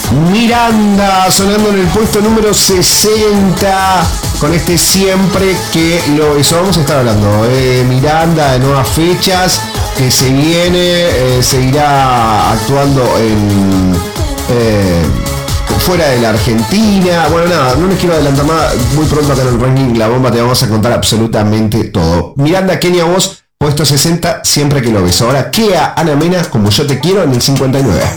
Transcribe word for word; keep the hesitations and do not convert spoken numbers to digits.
Miranda sonando en el puesto número sesenta con este Siempre que lo hizo. Vamos a estar hablando de Miranda, de nuevas fechas que se viene, eh, seguirá actuando en eh, fuera de la Argentina. Bueno, nada, no les quiero adelantar nada. Muy pronto acá en el ranking La Bomba te vamos a contar absolutamente todo. Miranda, Kenia Voz, puesto sesenta, Siempre que lo ves. Ahora Kea, Ana Mena, Como yo te quiero, en el cincuenta y nueve.